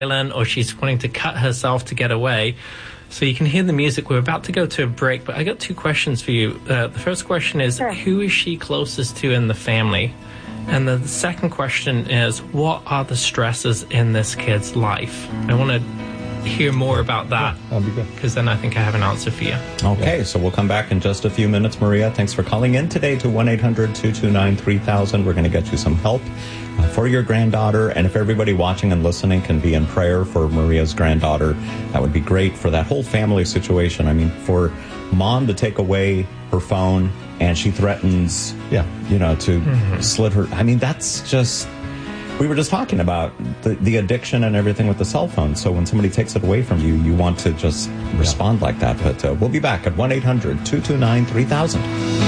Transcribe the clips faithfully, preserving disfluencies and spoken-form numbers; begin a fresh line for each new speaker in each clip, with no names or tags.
or she's wanting to cut herself to get away. So you can hear the music. We're about to go to a break, but I got two questions for you. Uh, the first question is, sure. Who is she closest to in the family? And the second question is, what are the stresses in this kid's life? I want to hear more about that,
yeah, that'll be good,
because then I think I have an answer for you.
Okay, yeah. So we'll come back in just a few minutes. Maria, thanks for calling in today to one eight hundred two two nine three thousand. We're going to get you some help uh, for your granddaughter, and if everybody watching and listening can be in prayer for Maria's granddaughter, that would be great for that whole family situation. I mean, for mom to take away her phone and she threatens, yeah, you know, to mm-hmm. slit her. I mean, that's just... We were just talking about the, the addiction and everything with the cell phone. So when somebody takes it away from you, you want to just respond yeah. like that. But uh, we'll be back at one eight hundred two two nine three thousand.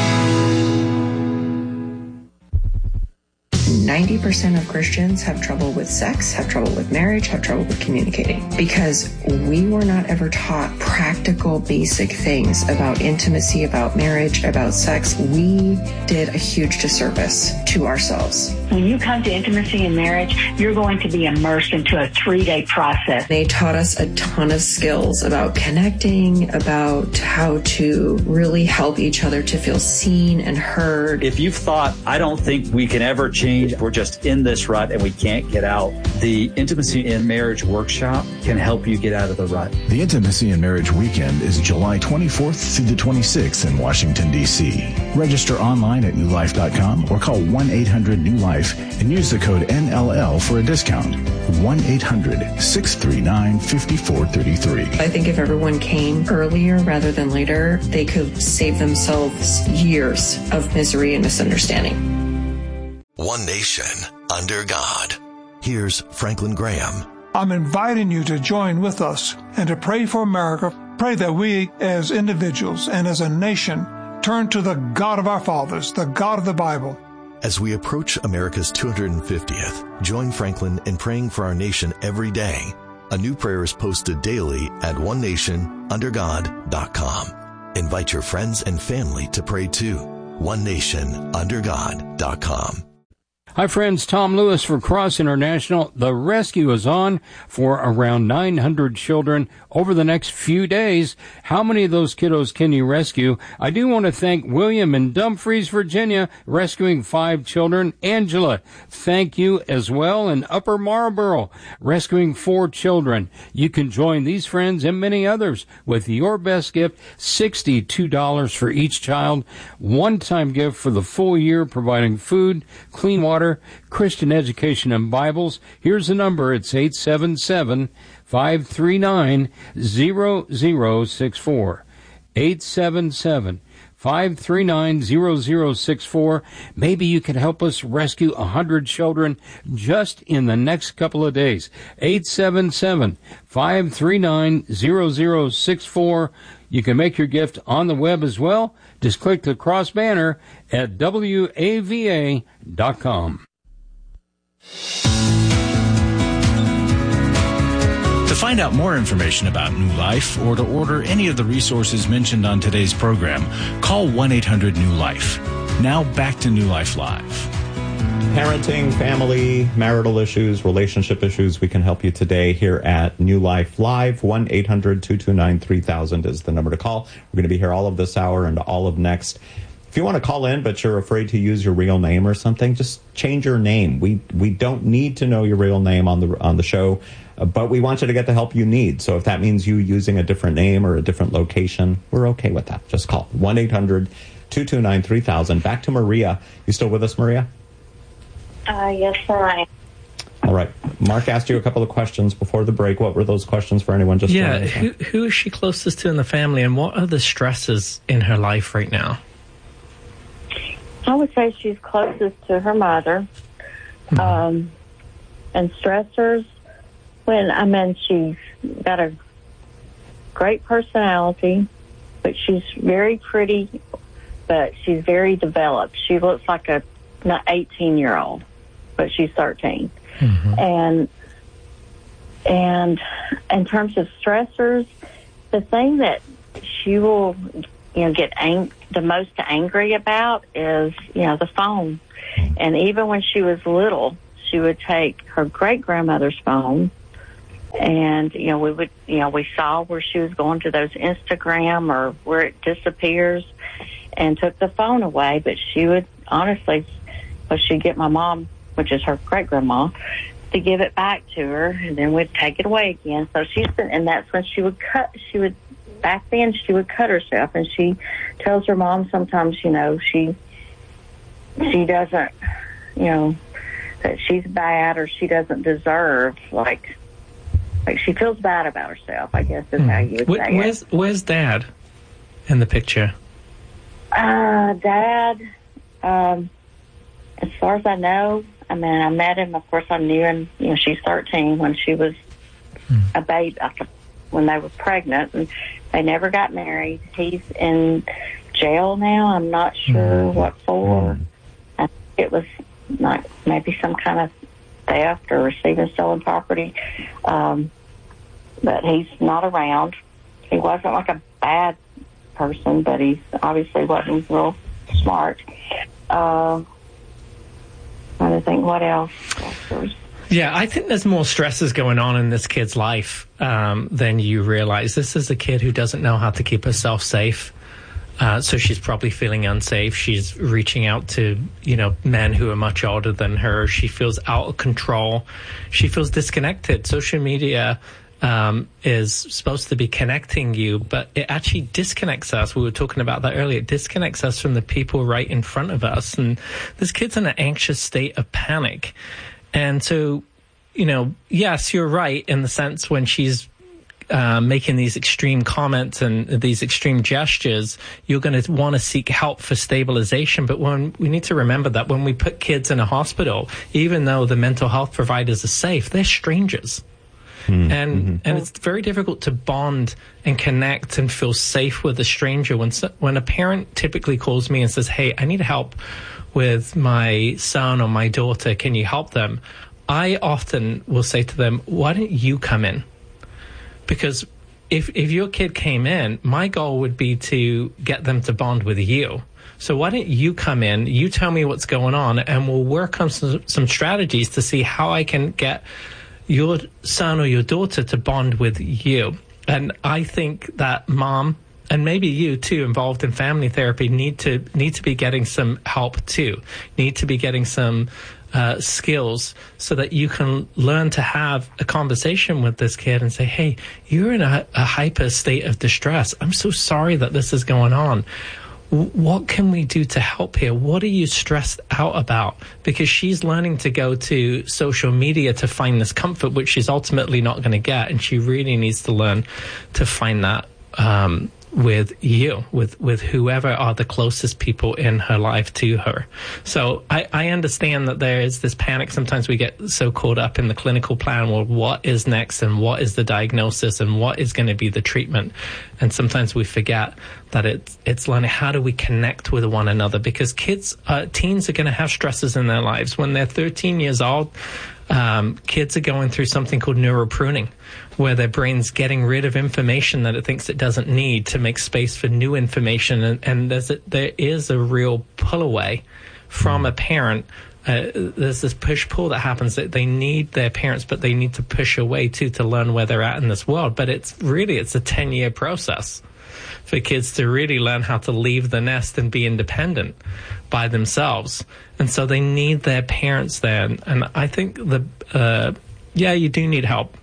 ninety percent of Christians have trouble with sex, have trouble with marriage, have trouble with communicating, because we were not ever taught practical, basic things about intimacy, about marriage, about sex. We did a huge disservice to ourselves.
When you come to intimacy and marriage, you're going to be immersed into a three-day process.
They taught us a ton of skills about connecting, about how to really help each other to feel seen and heard.
If you've thought, I don't think we can ever change, we're just in this rut and we can't get out, the Intimacy in Marriage Workshop can help you get out of the rut.
The Intimacy in Marriage Weekend is July twenty-fourth through the twenty-sixth in Washington, D C Register online at new life dot com or call one eight hundred new life and use the code N L L for a discount. one eight hundred six three nine five four three three.
I think if everyone came earlier rather than later, they could save themselves years of misery and misunderstanding.
One nation under God. Here's Franklin Graham.
I'm inviting you to join with us and to pray for America. Pray that we as individuals and as a nation turn to the God of our fathers, the God of the Bible.
As we approach America's two hundred fiftieth, join Franklin in praying for our nation every day. A new prayer is posted daily at one nation under god dot com. Invite your friends and family to pray too. one nation under god dot com.
Hi friends, Tom Lewis for Cross International. The rescue is on for around nine hundred children over the next few days. How many of those kiddos can you rescue? I do want to thank William in Dumfries, Virginia, rescuing five children. Angela, thank you as well in Upper Marlboro, rescuing four children. You can join these friends and many others with your best gift, sixty-two dollars for each child. One-time gift for the full year, providing food, clean water, Christian education, and Bibles. Here's the number. It's eight seven seven, five three nine, zero zero six four. eight seven seven, five three nine, zero zero six four. Maybe you can help us rescue one hundred children just in the next couple of days. eight seven seven, five three nine, zero zero six four. You can make your gift on the web as well. Just click the cross banner at W A V A dot com.
To find out more information about New Life or to order any of the resources mentioned on today's program, call one eight hundred new life. Now back to New Life Live.
Parenting, family, marital issues, relationship issues, we can help you today here at New Life Live. one eight hundred two two nine three thousand is the number to call. We're going to be here all of this hour and all of next. If you want to call in, but you're afraid to use your real name or something, just change your name. We we don't need to know your real name on the on the show, uh, but we want you to get the help you need. So if that means you using a different name or a different location, we're okay with that. Just call one eight hundred two two nine three thousand. Back to Maria. You still with us, Maria?
Uh, yes, I am.
All right. Mark asked you a couple of questions before the break. What were those questions for anyone just
Yeah, who, who is she closest to in the family, and what are the stresses in her life right now?
I would say she's closest to her mother. Mm-hmm. Um, and stressors, when, I mean, she's got a great personality, but she's very pretty, but she's very developed. She looks like a eighteen-year-old, but she's thirteen. Mm-hmm. And and in terms of stressors, the thing that she will, you know, get ang- the most angry about is, you know, the phone. And even when she was little, she would take her great-grandmother's phone And, you know, we would, you know, we saw where she was going to those Instagram or where it disappears and took the phone away. But she would honestly, well, she'd get my mom, which is her great grandma, to give it back to her, and then we'd take it away again. So she's been, and that's when she would cut, she would, back then she would cut herself, and she tells her mom sometimes, you know, she, she doesn't, you know, that she's bad or she doesn't deserve, like, like she feels bad about herself, I guess is mm. how you would
Where,
say
where's,
it.
Where's Dad in the picture?
Uh, Dad, um, as far as I know, I mean, I met him, of course I knew him, you know, she's thirteen when she was mm. a baby, when they were pregnant, and they never got married. He's in jail now. I'm not sure mm. what for. Mm. I think it was like maybe some kind of theft or receiving stolen property. Um, but he's not around. He wasn't like a bad person, but he obviously wasn't real smart. Uh, I think what else?
Yeah, I think there's more stresses going on in this kid's life um, than you realize. This is a kid who doesn't know how to keep herself safe. Uh, so she's probably feeling unsafe. She's reaching out to, you know, men who are much older than her. She feels out of control. She feels disconnected. Social media um, is supposed to be connecting you, but it actually disconnects us. We were talking about that earlier. It disconnects us from the people right in front of us. And this kid's in an anxious state of panic. And so, you know, yes, you're right in the sense when she's Uh, making these extreme comments and these extreme gestures, you're going to want to seek help for stabilization. But when we need to remember that when we put kids in a hospital, even though the mental health providers are safe, they're strangers. Mm-hmm. And and it's very difficult to bond and connect and feel safe with a stranger. When when a parent typically calls me and says, "Hey, I need help with my son or my daughter. Can you help them?" I often will say to them, "Why don't you come in?" Because if if your kid came in, my goal would be to get them to bond with you. So why don't you come in, you tell me what's going on, and we'll work on some, some strategies to see how I can get your son or your daughter to bond with you. And I think that mom, and maybe you too, involved in family therapy, need to need to be getting some help too, need to be getting some Uh, skills so that you can learn to have a conversation with this kid and say, "Hey, you're in a, a hyper state of distress. I'm so sorry that this is going on. W- what can we do to help here? What are you stressed out about?" Because she's learning to go to social media to find this comfort, which she's ultimately not going to get. And she really needs to learn to find that um, with you, with, with whoever are the closest people in her life to her. So I, I understand that there is this panic. Sometimes we get so caught up in the clinical plan. Well, what is next and what is the diagnosis and what is going to be the treatment? And sometimes we forget that it's, it's learning how do we connect with one another, because kids, uh, teens are going to have stresses in their lives. When they're thirteen years old, um, kids are going through something called neuropruning, where their brain's getting rid of information that it thinks it doesn't need to make space for new information. And, and there's a, there is a real pull away from a parent. Uh, there's this push-pull that happens that they need their parents, but they need to push away too to learn where they're at in this world. But it's really, it's a ten-year process for kids to really learn how to leave the nest and be independent by themselves. And so they need their parents there. And, and I think the, uh, yeah, you do need help.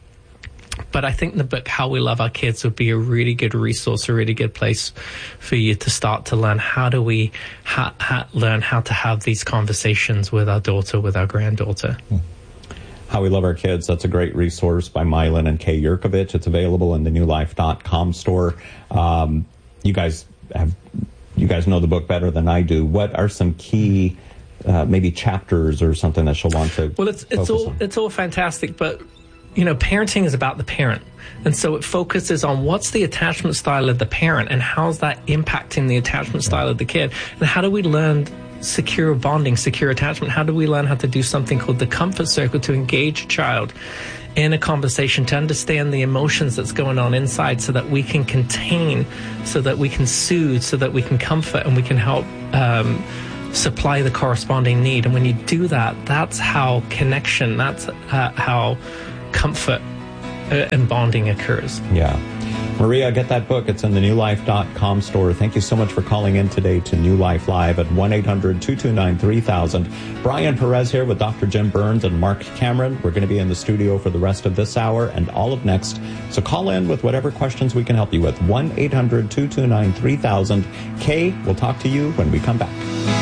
But I think the book, How We Love Our Kids, would be a really good resource, a really good place for you to start to learn how do we ha- ha- learn how to have these conversations with our daughter, with our granddaughter.
How We Love Our Kids, that's a great resource by Mylon and Kay Yurkovich. It's available in the new life dot com store. Um, you guys have, you guys know the book better than I do. What are some key uh, maybe chapters or something that she'll want to
Well, it's it's all on? it's all fantastic, but you know, parenting is about the parent. And so it focuses on what's the attachment style of the parent and how's that impacting the attachment style of the kid. And how do we learn secure bonding, secure attachment? How do we learn how to do something called the comfort circle to engage a child in a conversation, to understand the emotions that's going on inside so that we can contain, so that we can soothe, so that we can comfort and we can help um, supply the corresponding need. And when you do that, that's how connection, that's uh, how comfort uh, and bonding occurs.
Yeah. Maria, get that book. It's in the new life dot com store. Thank you so much for calling in today to New Life Live at one eight hundred two two nine three thousand. Brian Perez here with Doctor Jim Burns and Mark Cameron. We're going to be in the studio for the rest of this hour and all of next. So call in with whatever questions we can help you with. one eight hundred two two nine three thousand. Kay, we'll talk to you when we come back.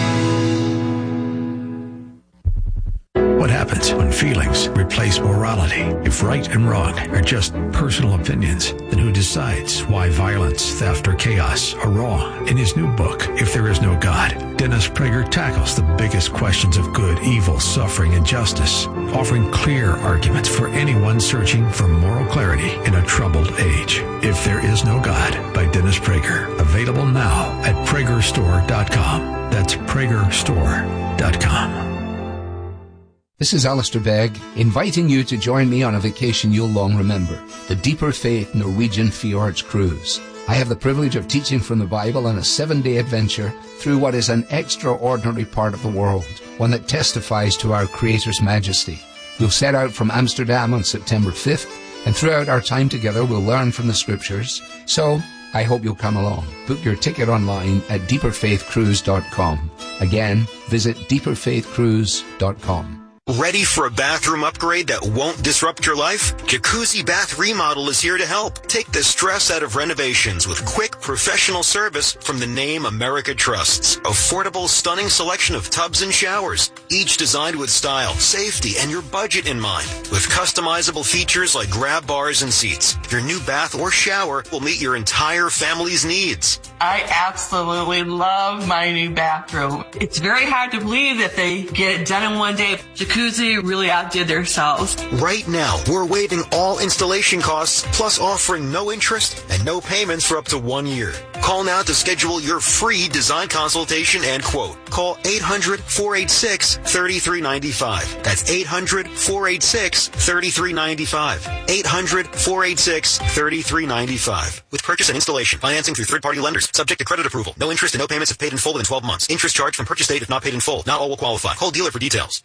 What happens when feelings replace morality? If right and wrong are just personal opinions, then who decides why violence, theft, or chaos are wrong? In his new book, If There Is No God, Dennis Prager tackles the biggest questions of good, evil, suffering, and justice, offering clear arguments for anyone searching for moral clarity in a troubled age. If There Is No God by Dennis Prager. Available now at Prager Store dot com. That's Prager Store dot com.
This is Alistair Begg, inviting you to join me on a vacation you'll long remember, the Deeper Faith Norwegian Fjords Cruise. I have the privilege of teaching from the Bible on a seven-day adventure through what is an extraordinary part of the world, one that testifies to our Creator's majesty. We'll set out from Amsterdam on September fifth, and throughout our time together we'll learn from the Scriptures. So, I hope you'll come along. Book your ticket online at deeper faith cruise dot com. Again, visit deeper faith cruise dot com.
Ready for a bathroom upgrade that won't disrupt your life? Jacuzzi Bath Remodel is here to help. Take the stress out of renovations with quick, professional service from the name America trusts. Affordable, stunning selection of tubs and showers, each designed with style, safety, and your budget in mind. With customizable features like grab bars and seats, your new bath or shower will meet your entire family's needs.
I absolutely love my new bathroom. It's very hard to believe that they get it done in one day. Jacuzzi really outdid themselves.
Right now, we're waiving all installation costs, plus offering no interest and no payments for up to one year. Call now to schedule your free design consultation and quote. Call eight hundred, four eight six, three three nine five. That's eight hundred, four eight six, three three nine five. eight hundred, four eight six, three three nine five. With purchase and installation, financing through third-party lenders, subject to credit approval. No interest and no payments if paid in full within twelve months. Interest charged from purchase date if not paid in full. Not all will qualify. Call dealer for details.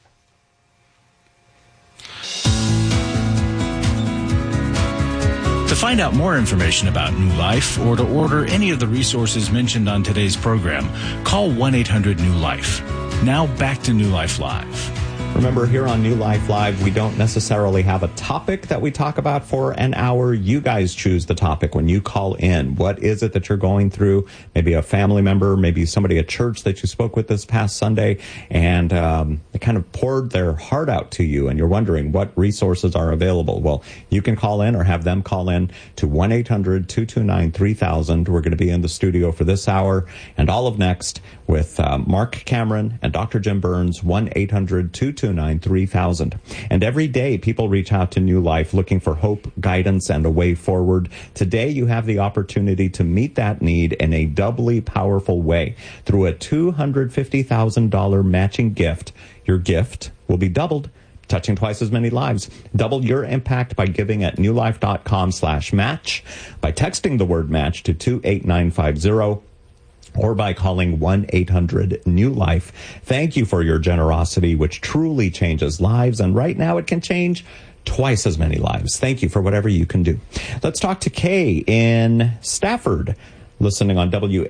To find out more information about New Life or to order any of the resources mentioned on today's program, call one eight hundred new life. Now back to New Life Live.
Remember, here on New Life Live, we don't necessarily have a topic that we talk about for an hour. You guys choose the topic when you call in. What is it that you're going through? Maybe a family member, maybe somebody at church that you spoke with this past Sunday, and um, they kind of poured their heart out to you, and you're wondering what resources are available. Well, you can call in or have them call in to one eight hundred two two nine three thousand. We're going to be in the studio for this hour and all of next with uh, Mark Cameron and Doctor Jim Burns, one eight hundred two two nine three thousand. And every day people reach out to New Life looking for hope, guidance, and a way forward. Today you have the opportunity to meet that need in a doubly powerful way through a two hundred fifty thousand dollars matching gift. Your gift will be doubled, touching twice as many lives. Double your impact by giving at new life dot com slash match, by texting the word match to two eight nine five zero, or by calling one eight hundred new life. Thank you for your generosity, which truly changes lives, and right now it can change twice as many lives. Thank you for whatever you can do. Let's talk to Kay in Stafford, listening on W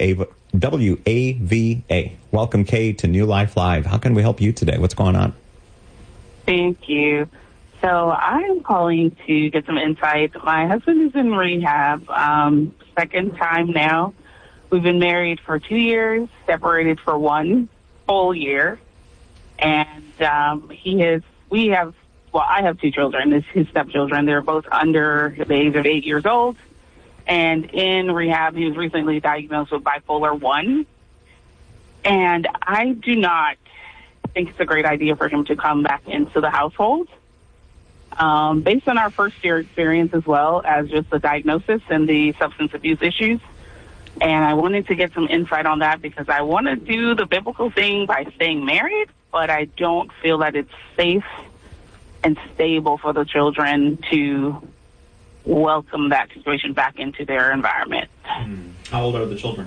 A V A. Welcome, Kay, to New Life Live. How can we help you today? What's going on?
Thank you. So I'm calling to get some insight. My husband is in rehab, um, second time now. We've been married for two years, separated for one full year. And um, he has, we have, well, I have two children, his, his stepchildren. They're both under the age of eight years old. And in rehab, he was recently diagnosed with bipolar one. And I do not think it's a great idea for him to come back into the household. Um, based on our first year experience as well as just the diagnosis and the substance abuse issues. And I wanted to get some insight on that because I want to do the biblical thing by staying married, but I don't feel that it's safe and stable for the children to welcome that situation back into their environment.
Mm. How old are the children?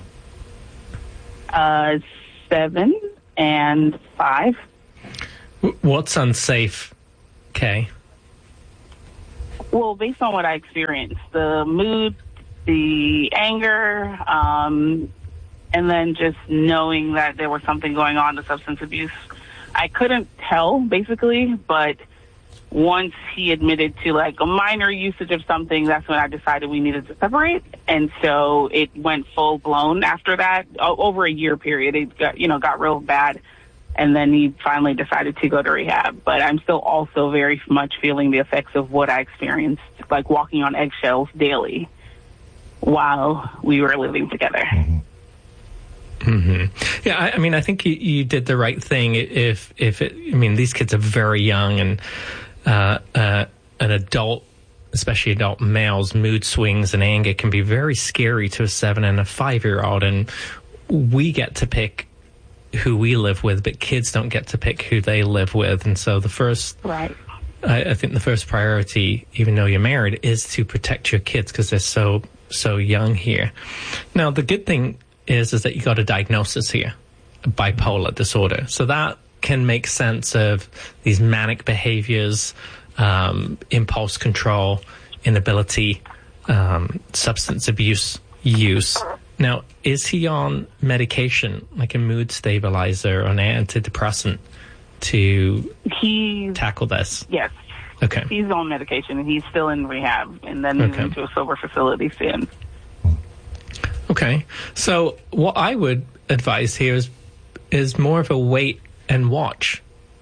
Uh, seven and five.
What's unsafe, Kay?
Well, based on what I experienced, the mood, the anger, um, and then just knowing that there was something going on, the substance abuse, I couldn't tell, basically, but once he admitted to, like, a minor usage of something, that's when I decided we needed to separate. And so it went full-blown after that. O- over a year period, it got, you know, got real bad. And then he finally decided to go to rehab. But I'm still also very much feeling the effects of what I experienced, like walking on eggshells daily while we were living together.
Mm-hmm. Yeah, I, I mean, I think you, you did the right thing. If, if it, I mean, these kids are very young, and uh, uh, an adult, especially adult males, mood swings and anger can be very scary to a seven and a five-year-old. And we get to pick who we live with, but kids don't get to pick who they live with. And so the first,
right.
I, I think the first priority, even though you're married, is to protect your kids because they're so, so young here. Now, the good thing is, is that you got a diagnosis here, bipolar disorder. So that can make sense of these manic behaviors, um, impulse control, inability, um, substance abuse use. Now, is he on medication, like a mood stabilizer or an antidepressant, to
he,
tackle this?
Yes.
Okay.
He's on medication, and he's still in rehab, and then
Okay.
moving to a sober facility soon.
Okay. So what I would advise here is is more of a wait and watch.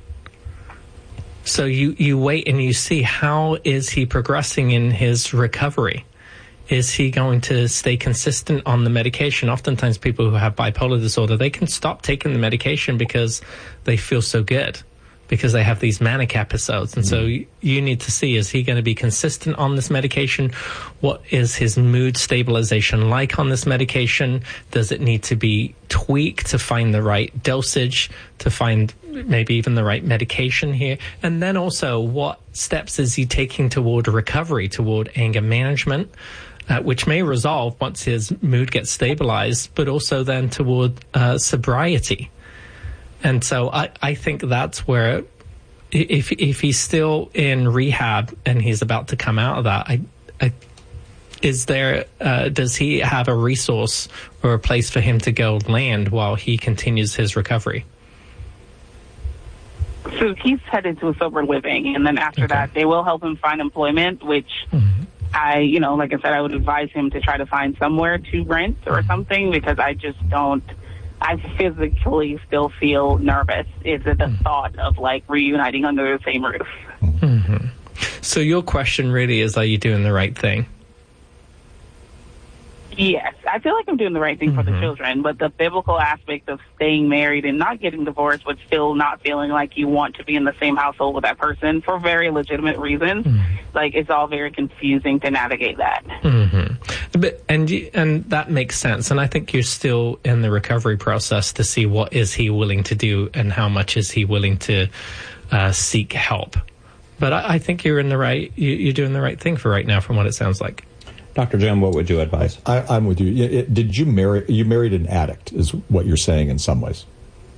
So you, you wait and you see, how is he progressing in his recovery? Is he going to stay consistent on the medication? Oftentimes people who have bipolar disorder, they can stop taking the medication because they feel so good, because they have these manic episodes. And so you, you need to see, is he going to be consistent on this medication? What is his mood stabilization like on this medication? Does it need to be tweaked to find the right dosage, to find maybe even the right medication here? And then also, what steps is he taking toward recovery, toward anger management, uh, which may resolve once his mood gets stabilized, but also then toward uh, sobriety. And so I, I think that's where, if if he's still in rehab and he's about to come out of that, I, I, is there, uh, does he have a resource or a place for him to go land while he continues his recovery?
So he's headed to a sober living, and then after
Okay.
that, they will help him find employment, which I, you know, like I said, I would advise him to try to find somewhere to rent or something, because I just don't, I physically still feel nervous. Is it the thought of, like, reuniting under the same roof?
Mm-hmm. So your question really is, are you doing the right thing?
Yes, I feel like I'm doing the right thing for the children, but the biblical aspect of staying married and not getting divorced, but still not feeling like you want to be in the same household with that person for very legitimate reasons, like, it's all very confusing to navigate that.
Mm-hmm. But, and you, and that makes sense. And I think you're still in the recovery process to see what is he willing to do and how much is he willing to uh, seek help. But I, I think you're in the right, you, you're doing the right thing for right now, from what it sounds like.
Doctor Jim, what would you advise?
I, I'm with you. It, it, did you marry? You married an addict, is what you're saying in some ways.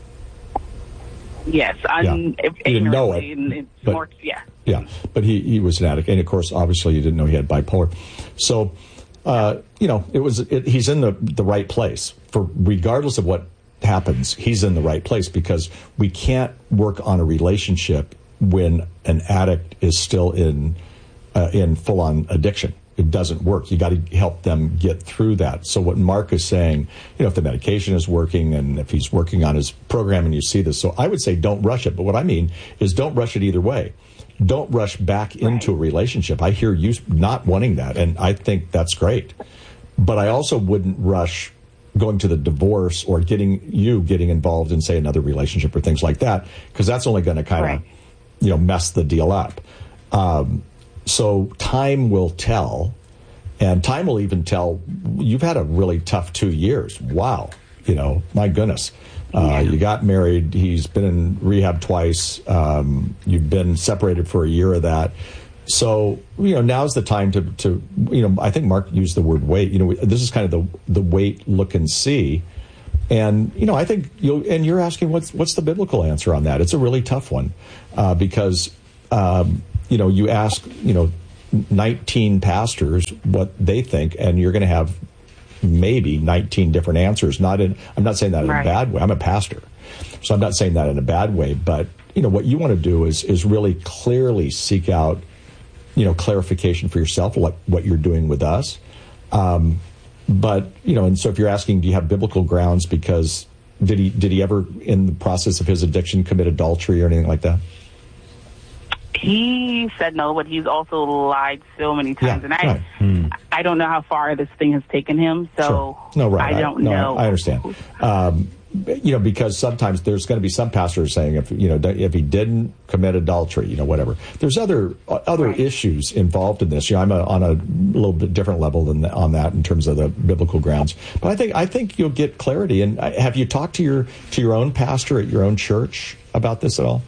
Yes, I'm
Yeah. You didn't know it,
and it's
but-
more, yeah.
Yeah, but he, he was an addict, and of course, obviously, you didn't know he had bipolar. So, uh, you know, it was it, he's in the the right place. For regardless of what happens, he's in the right place, because we can't work on a relationship when an addict is still in uh, in full on addiction. It doesn't work. You got to help them get through that. So what Mark is saying, you know, if the medication is working and if he's working on his program and you see this, so I would say don't rush it. But what I mean is don't rush it either way. Don't rush back into a relationship. I hear you not wanting that, and I think that's great. But I also wouldn't rush going to the divorce or getting you getting involved in, say, another relationship or things like that, because that's only going to kind of,
Right.
you know, mess the deal up. Um, so time will tell, and time will even tell. You've had a really tough two years. Wow. You know, my goodness. Uh, you got married. He's been in rehab twice. Um, you've been separated for a year of that. So, you know, now's the time to, to, you know, I think Mark used the word wait. You know, this is kind of the the wait, look, and see. And, you know, I think you'll, and you're asking what's what's the biblical answer on that? It's a really tough one uh, because, um, you know, you ask, you know, nineteen pastors what they think, and you're going to have maybe nineteen different answers. Not in, I'm not saying that in
Right.
a bad way. I'm a pastor, so I'm not saying that in a bad way. But you know what you want to do is is really clearly seek out, you know, clarification for yourself, what what you're doing with us. Um, but you know, and so if you're asking, do you have biblical grounds because did he did he ever in the process of his addiction commit adultery or anything like that?
He said no, but he's also lied so many times,
Yeah,
and I,
right. Hmm.
I don't know how far this thing has taken him. So
Sure. No, right.
I don't
no,
know.
I, I understand. Um, you know, because sometimes there's going to be some pastors saying if you know if he didn't commit adultery, you know, whatever. There's other uh, other right. issues involved in this. You know, I'm a, on a little bit different level than the, on that in terms of the biblical grounds. But I think I think you'll get clarity. And uh, have you talked to your to your own pastor at your own church about this at all?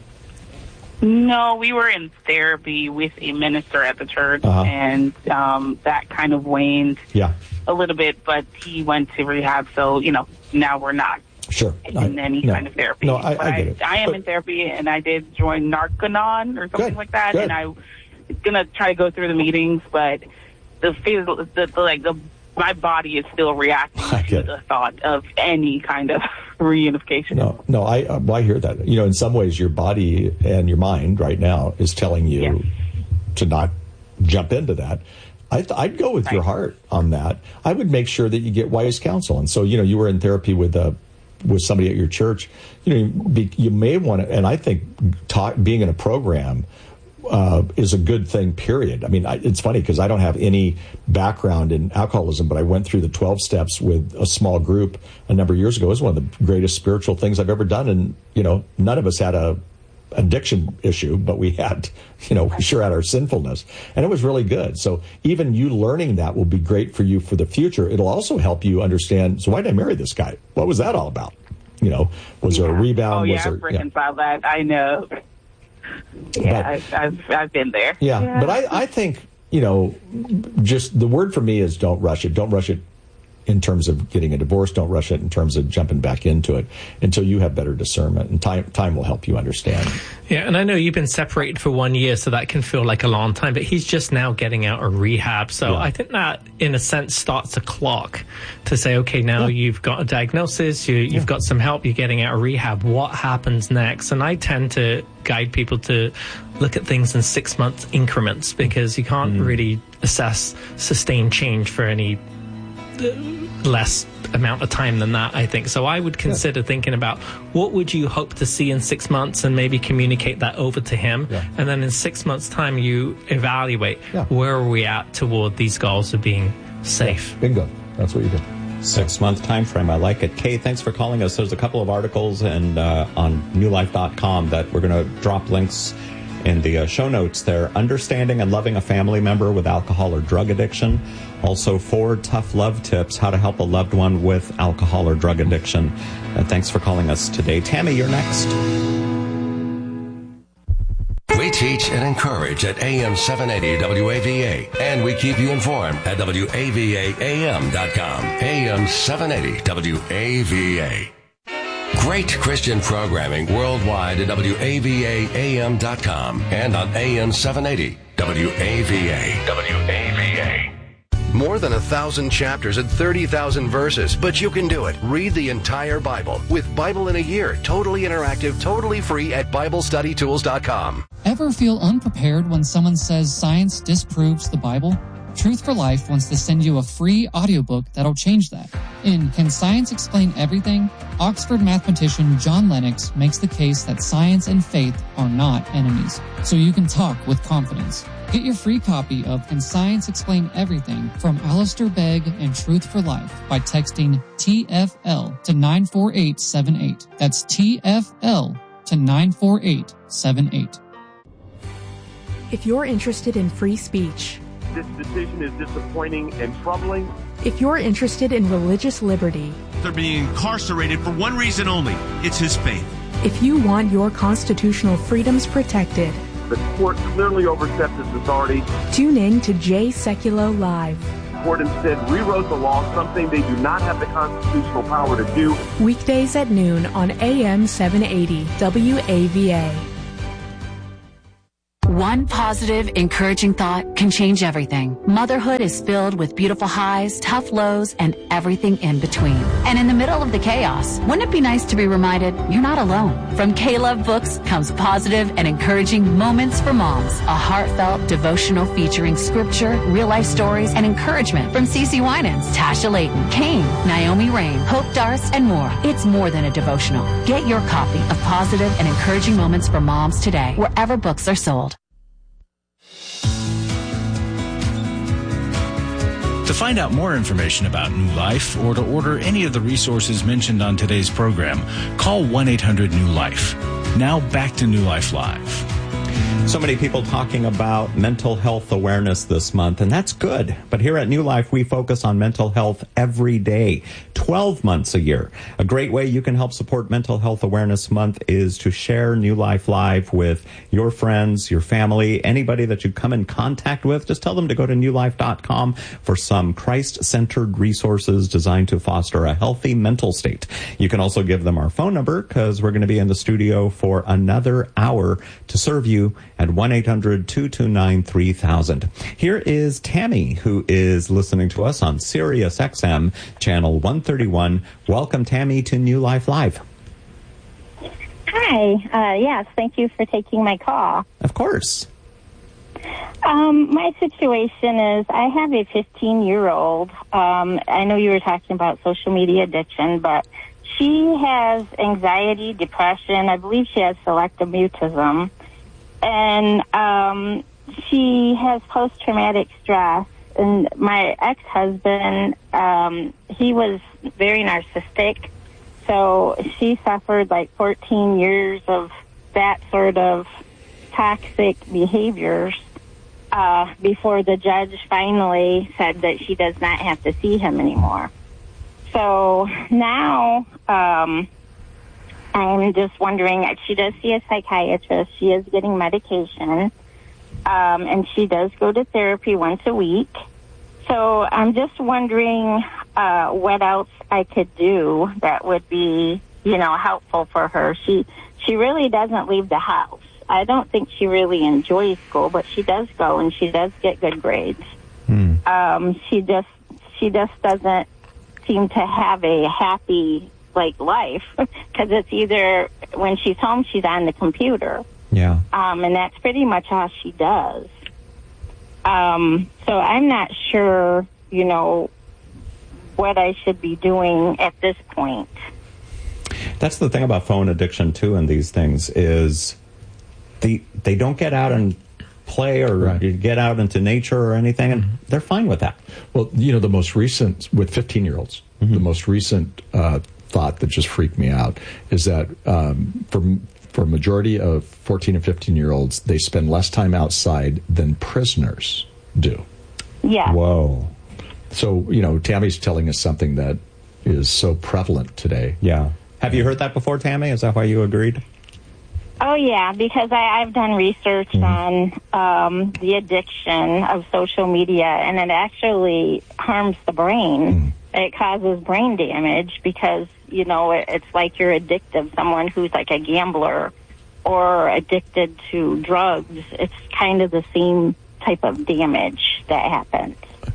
No, we were in therapy with a minister at the church,
Uh-huh.
and um, that kind of waned
Yeah.
a little bit, but he went to rehab, so, you know, now we're not
Sure.
in
I-
any
no.
kind of therapy.
No, I-
But
I get it.
I am
But-
in therapy, and I did join Narcanon or something
Good,
like that,
good.
and I was going to try to go through the meetings, but the, phys- the, the like the my body is still reacting
I
to
get
the thought of any kind of reunification.
No, no, I uh, well, I hear that. You know, in some ways, your body and your mind right now is telling you
Yeah.
to not jump into that. I th- I'd go with
Right.
your heart on that. I would make sure that you get wise counsel. And so, you know, you were in therapy with uh, with somebody at your church. You know, be, you may want to, and I think talk, being in a program uh, is a good thing, period. I mean, I, it's funny because I don't have any background in alcoholism, but I went through the twelve steps with a small group a number of years ago. It was one of the greatest spiritual things I've ever done. And, you know, none of us had a addiction issue, but we had, you know, we sure had our sinfulness, and it was really good. So even you learning that will be great for you for the future. It'll also help you understand, so why did I marry this guy? What was that all about? You know, was there a rebound?
Oh, yeah,
was there,
I've reconciled that. I know. Yeah,
But-
I've, I've, I've been there.
Yeah, but I, I think, you know, just the word for me is don't rush it. Don't rush it in terms of getting a divorce. Don't rush it in terms of jumping back into it until you have better discernment, and time time will help you understand.
Yeah, and I know you've been separated for one year, so that can feel like a long time, but he's just now getting out of rehab. So
Yeah.
I think that, in a sense, starts a clock to say, okay, now
Yeah.
you've got a diagnosis, you, you've
Yeah.
got some help, you're getting out of rehab. What happens next? And I tend to guide people to look at things in six-month increments because you can't
Mm.
really assess sustained change for any less amount of time than that, I think. So I would consider yeah. thinking about what would you hope to see in six months and maybe communicate that over to him.
Yeah.
And then in six months' time, you evaluate
yeah.
where are we at toward these goals of being safe.
Yeah. Bingo. That's what you do.
Six month time frame. I like it. Kay, thanks for calling us. There's a couple of articles and uh, on new life dot com that we're going to drop links in the uh, show notes there. Understanding and loving a family member with alcohol or drug addiction. Also, four tough love tips, how to help a loved one with alcohol or drug addiction. Uh, thanks for calling us today. Tammy, you're next.
We teach and encourage at A M seven eighty W A V A, and we keep you informed at W A V A A M dot com. A M seven eighty W A V A. Great Christian programming worldwide at W A V A A M dot com and on A M seven eighty W A V A. W A V A.
More than a thousand chapters and thirty thousand verses, but you can do it. Read the entire Bible with Bible in a Year, totally interactive, totally free at Bible Study Tools dot com.
Ever feel unprepared when someone says science disproves the Bible? Truth for Life wants to send you a free audiobook that'll change that. In Can Science Explain Everything?, Oxford mathematician John Lennox makes the case that science and faith are not enemies, so you can talk with confidence. Get your free copy of Can Science Explain Everything from Alistair Begg and Truth for Life by texting T F L to nine four eight seven eight. That's T F L to nine four eight seven eight.
If you're interested in free speech,
this decision is disappointing and troubling.
If you're interested in religious liberty,
they're being incarcerated for one reason only. It's his faith.
If you want your constitutional freedoms protected,
the court clearly overstepped its authority.
Tune in to Jay Sekulow Live.
The court instead rewrote the law, something they do not have the constitutional power to do.
Weekdays at noon on A M seven eighty W A V A.
One positive, encouraging thought can change everything. Motherhood is filled with beautiful highs, tough lows, and everything in between. And in the middle of the chaos, wouldn't it be nice to be reminded you're not alone? From K-Love Books comes positive and encouraging Moments for Moms, a heartfelt devotional featuring scripture, real-life stories, and encouragement from Cece Winans, Tasha Layton, Kane, Naomi Rain, Hope Darst, and more. It's more than a devotional. Get your copy of Positive and Encouraging Moments for Moms today, wherever books are sold.
To find out more information about New Life or to order any of the resources mentioned on today's program, call one eight hundred new life. Now back to New Life Live.
So many people talking about mental health awareness this month, and that's good. But here at New Life, we focus on mental health every day, twelve months a year. A great way you can help support Mental Health Awareness Month is to share New Life Live with your friends, your family, anybody that you come in contact with. Just tell them to go to new life dot com for some Christ-centered resources designed to foster a healthy mental state. You can also give them our phone number because we're going to be in the studio for another hour to serve you at one eight hundred two two nine three thousand. Here is Tammy, who is listening to us on Sirius X M, channel one thirty-one. Welcome, Tammy, to New Life Live.
Hi. Uh, yes, thank you for taking my call.
Of course.
Um, my situation is I have a fifteen-year-old. Um, I know you were talking about social media addiction, but she has anxiety, depression. I believe she has selective mutism. And um, she has post-traumatic stress. And my ex-husband, um, he was very narcissistic. So she suffered like fourteen years of that sort of toxic behaviors uh, before the judge finally said that she does not have to see him anymore. So now... Um, I'm just wondering, she does see a psychiatrist. She is getting medication, um, and she does go to therapy once a week. So I'm just wondering uh, what else I could do that would be, you know, helpful for her. She she really doesn't leave the house. I don't think she really enjoys school, but she does go, and she does get good grades. Hmm. Um, she just she just doesn't seem to have a happy like life, because it's either when she's home, she's on the computer.
Yeah.
Um, and that's pretty much all she does. Um, so I'm not sure, you know, what I should be doing at this point.
That's the thing about phone addiction, too, and these things is the, they don't get out and play or right. get out into nature or anything, and they're fine with that.
Well, you know, the most recent, with fifteen-year-olds, mm-hmm. the most recent uh thought that just freaked me out is that um, for for a majority of fourteen and fifteen year olds, they spend less time outside than prisoners do.
Yeah.
Whoa.
So, you know, Tammy's telling us something that is so prevalent today.
Yeah. Have you heard that before, Tammy? Is that why you agreed?
Oh, yeah, because I, I've done research mm-hmm. on um, the addiction of social media, and it actually harms the brain. Mm-hmm. It causes brain damage because, you know, it, it's like you're addicted. Someone who's like a gambler or addicted to drugs, it's kind of the same type of damage that happens.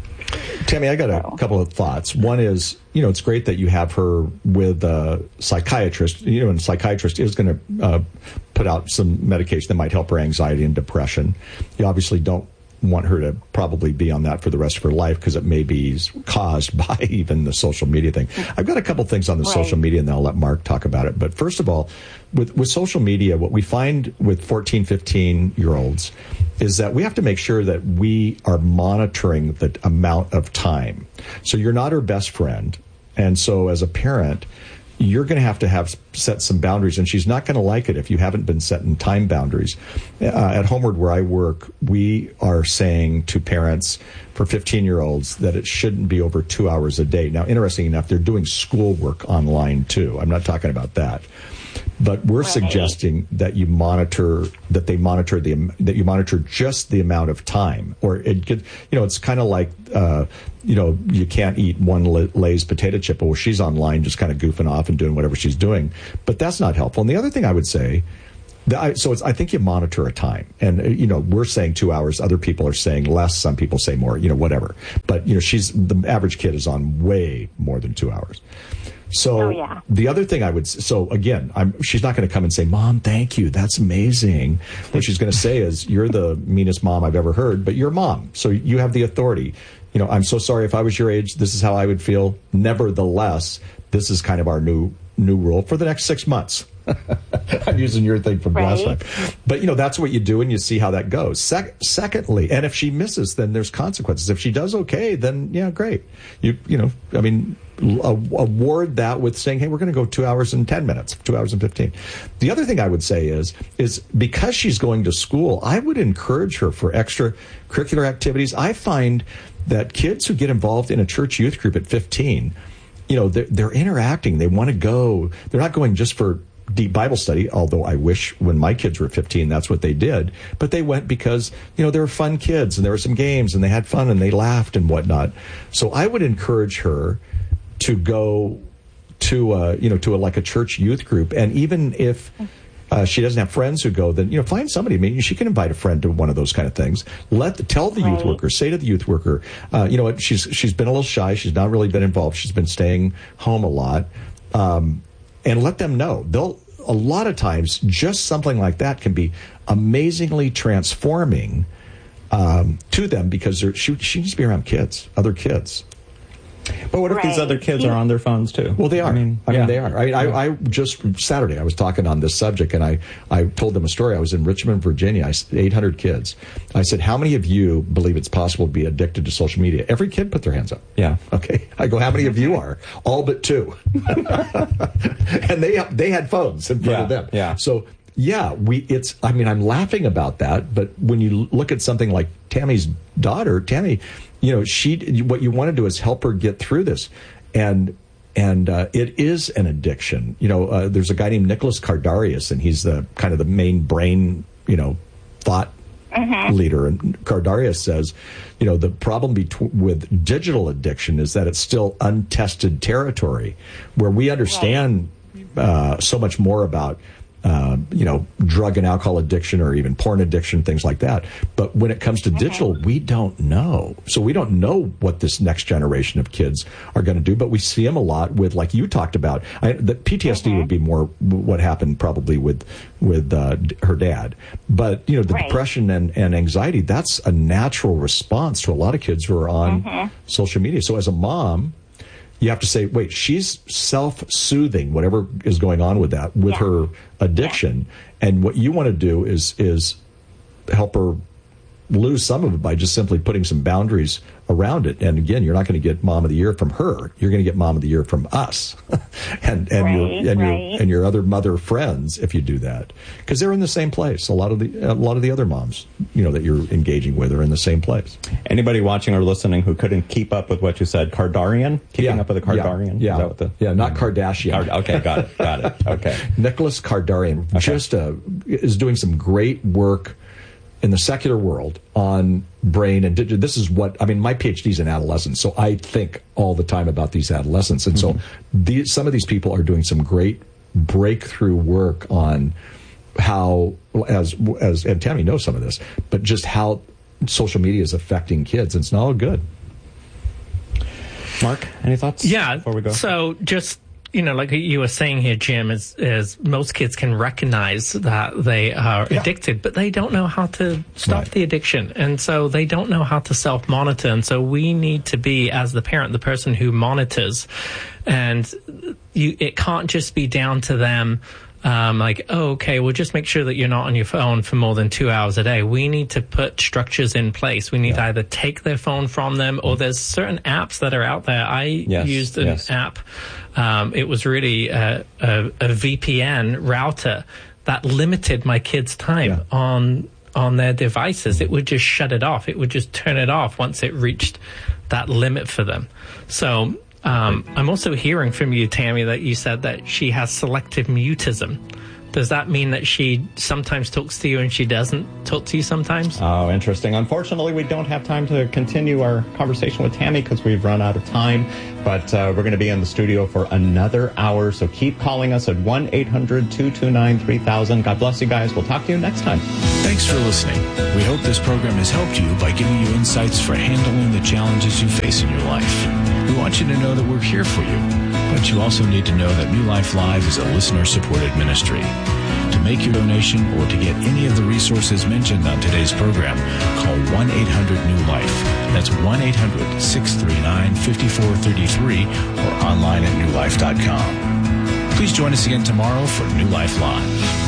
Tammy, I got a so. couple of thoughts. One is, you know, it's great that you have her with a psychiatrist, you know, and a psychiatrist is going to uh, put out some medication that might help her anxiety and depression. You obviously don't want her to probably be on that for the rest of her life because it may be caused by even the social media thing. I've got a couple things on the right. social media, and then I'll let Mark talk about it. But first of all, with, with social media, what we find with fourteen, fifteen-year-olds is that we have to make sure that we are monitoring the amount of time. So you're not her best friend. And so as a parent, you're going to have to have set some boundaries, and she's not going to like it if you haven't been setting time boundaries. Uh, at Homeward, where I work, we are saying to parents for fifteen-year-olds that it shouldn't be over two hours a day. Now, interesting enough, they're doing schoolwork online, too. I'm not talking about that. But we're right. suggesting that you monitor, that they monitor the, that you monitor just the amount of time. Or it could, you know, it's kind of like, uh, you know, you can't eat one Lay's potato chip, or she's online just kind of goofing off and doing whatever she's doing. But that's not helpful. And the other thing I would say The, I, so it's, I think you monitor a time, and uh, you know we're saying two hours. Other people are saying less. Some people say more. You know, whatever. But you know, she's the average kid is on way more than two hours. So
oh, yeah.
the other thing I would so again, I'm, she's not going to come and say, "Mom, thank you. That's amazing." What she's going to say is, "You're the meanest mom I've ever heard, but you're mom, so you have the authority." You know, I'm so sorry. If I was your age, this is how I would feel. Nevertheless, this is kind of our new new rule for the next six months. I'm using your thing from
right.
last time. But, you know, that's what you do, and you see how that goes. Sec- secondly, and if she misses, then there's consequences. If she does okay, then, yeah, great. You you know, I mean, a- award that with saying, hey, we're going to go two hours and ten minutes, two hours and fifteen. The other thing I would say is, is because she's going to school, I would encourage her for extracurricular activities. I find that kids who get involved in a church youth group at fifteen, you know, they're, they're interacting. They want to go. They're not going just for deep Bible study, although I wish when my kids were fifteen, that's what they did. But they went because, you know, they were fun kids and there were some games and they had fun and they laughed and whatnot. So I would encourage her to go to, uh, you know, to a, like a church youth group. And even if uh, she doesn't have friends who go, then, you know, find somebody. I mean, she can invite a friend to one of those kind of things. Let the, tell the right. youth worker, say to the youth worker, uh, you know what, she's, she's been a little shy. She's not really been involved. She's been staying home a lot. Um, And let them know. They'll a lot of times just something like that can be amazingly transforming um, to them because she she needs to be around kids, other kids.
But what if
right.
these other kids are on their phones too?
Well, they are. I mean, I
yeah.
mean they are. I, I, I just Saturday I was talking on this subject, and I, I told them a story. I was in Richmond, Virginia. I eight hundred kids. I said, "How many of you believe it's possible to be addicted to social media?" Every kid put their hands up.
Yeah.
Okay. I go, "How many of you are?" All but two. And they they had phones in front
yeah.
of them.
Yeah.
So. Yeah, we. It's. I mean, I'm laughing about that, but when you look at something like Tammy's daughter, Tammy, you know, she. What you want to do is help her get through this, and and uh, it is an addiction. You know, uh, there's a guy named Nicholas Kardarius, and he's the kind of the main brain, you know, thought mm-hmm. leader. And Kardarius says, you know, the problem bet- with digital addiction is that it's still untested territory, where we understand right. uh, so much more about. Uh, you know, drug and alcohol addiction or even porn addiction, things like that. But when it comes to digital, we don't know. So we don't know what this next generation of kids are going to do, but we see them a lot with, like you talked about, I, the P T S D mm-hmm. would be more what happened probably with with uh, her dad. But, you know, the right. depression and, and anxiety, that's a natural response to a lot of kids who are on mm-hmm. social media. So as a mom, you have to say, wait, she's self-soothing, whatever is going on with that, with yeah. her addiction. Yeah. And what you want to do is is help her lose some of it by just simply putting some boundaries around it. And again, you're not going to get Mom of the Year from her. You're going to get Mom of the Year from us and and
right,
your and
right.
your and your other mother friends if you do that, because they're in the same place. A lot of the a lot of the other moms, you know, that you're engaging with are in the same place.
Anybody watching or listening who couldn't keep up with what you said, Kardarian, keeping
yeah,
up with the Kardarian,
yeah,
Is that what the,
yeah, not Kardashian.
Card, okay, got it, got it. Okay,
Nicholas Kardarian okay. just uh, is doing some great work in the secular world on brain and digital. This is what, I mean, my PhD is in adolescence, so I think all the time about these adolescents. And mm-hmm. so these, some of these people are doing some great breakthrough work on how, as, as, and Tammy knows some of this, but just how social media is affecting kids. And it's not all good.
Mark, any thoughts?
Yeah.
Before we go?
So just, you know, like you were saying here, Jim, is, is most kids can recognize that they are yeah. addicted, but they don't know how to stop right. the addiction. And so they don't know how to self-monitor. And so we need to be, as the parent, the person who monitors. And you, it can't just be down to them. Um, like, oh, okay, well, just make sure that you're not on your phone for more than two hours a day. We need to put structures in place. We need yeah. to either take their phone from them, or there's certain apps that are out there. I
yes,
used an
yes.
app. Um, it was really a, a, a V P N router that limited my kids' time yeah. on on their devices. It would just shut it off. It would just turn it off once it reached that limit for them. So um, I'm also hearing from you, Tammy, that you said that she has selective mutism. does that mean that she sometimes talks to you and she doesn't talk to you sometimes?
Oh, interesting. Unfortunately, we don't have time to continue our conversation with Tammy because we've run out of time. But uh, we're going to be in the studio for another hour. So keep calling us at one eight hundred two two nine three thousand. God bless you guys. We'll talk to you next time.
Thanks for listening. We hope this program has helped you by giving you insights for handling the challenges you face in your life. We want you to know that we're here for you, but you also need to know that New Life Live is a listener-supported ministry. To make your donation or to get any of the resources mentioned on today's program, call one eight hundred new life. That's one eight hundred six three nine five four three three or online at new life dot com. Please join us again tomorrow for New Life Live.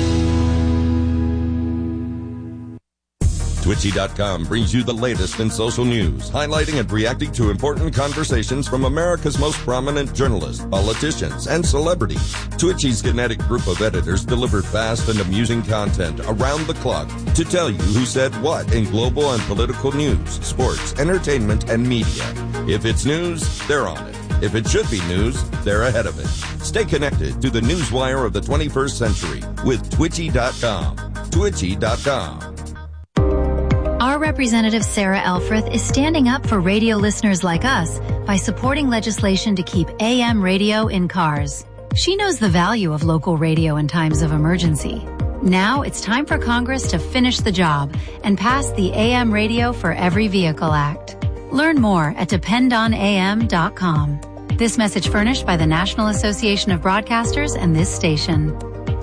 Twitchy dot com brings you the latest in social news, highlighting and reacting to important conversations from America's most prominent journalists, politicians, and celebrities. Twitchy's kinetic group of editors deliver fast and amusing content around the clock to tell you who said what in global and political news, sports, entertainment, and media. If it's news, they're on it. If it should be news, they're ahead of it. Stay connected to the newswire of the twenty-first century with Twitchy dot com. Twitchy dot com.
Our representative Sarah Elfreth is standing up for radio listeners like us by supporting legislation to keep A M radio in cars. She knows the value of local radio in times of emergency. Now it's time for Congress to finish the job and pass the A M Radio for Every Vehicle Act. Learn more at depend on A M dot com. This message furnished by the National Association of Broadcasters and this station.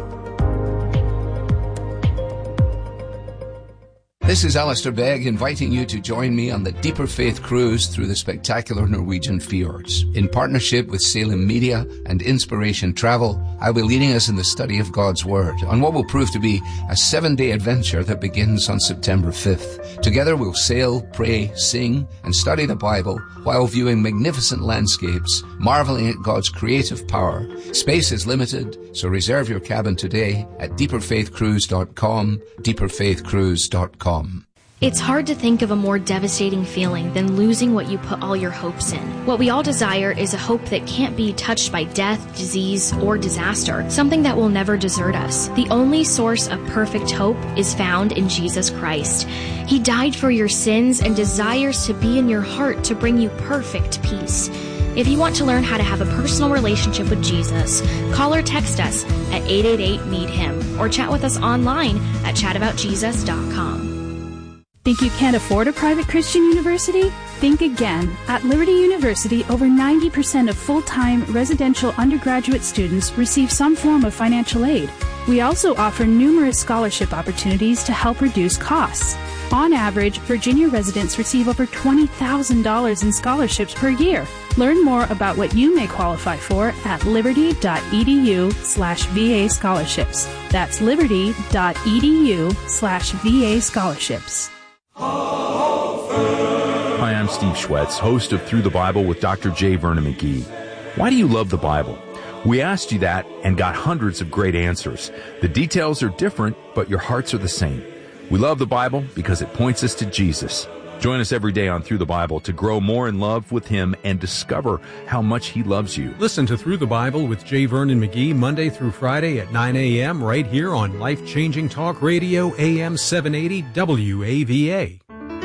This is Alistair Begg inviting you to join me on the Deeper Faith Cruise through the spectacular Norwegian fjords. In partnership with Salem Media and Inspiration Travel, I'll be leading us in the study of God's Word on what will prove to be a seven-day adventure that begins on September fifth. Together we'll sail, pray, sing, and study the Bible while viewing magnificent landscapes, marveling at God's creative power. Space is limited, so reserve your cabin today at deeper faith cruise dot com, deeper faith cruise dot com.
It's hard to think of a more devastating feeling than losing what you put all your hopes in. What we all desire is a hope that can't be touched by death, disease, or disaster, something that will never desert us. The only source of perfect hope is found in Jesus Christ. He died for your sins and desires to be in your heart to bring you perfect peace. If you want to learn how to have a personal relationship with Jesus, call or text us at eight eight eight, meet him or chat with us online at chat about jesus dot com.
Think you can't afford a private Christian university? Think again. At Liberty University, over ninety percent of full-time residential undergraduate students receive some form of financial aid. We also offer numerous scholarship opportunities to help reduce costs. On average, Virginia residents receive over twenty thousand dollars in scholarships per year. Learn more about what you may qualify for at liberty dot e d u slash V A scholarships. That's liberty dot e d u slash V A scholarships.
Hi, I'm Steve Schwetz, host of Through the Bible with Doctor J. Vernon McGee. Why do you love the Bible? We asked you that and got hundreds of great answers. The details are different, but your hearts are the same. We love the Bible because it points us to Jesus. Join us every day on Through the Bible to grow more in love with Him and discover how much He loves you.
Listen to Through the Bible with J. Vernon McGee Monday through Friday at nine a.m. right here on Life-Changing Talk Radio A M seven eighty W A V A.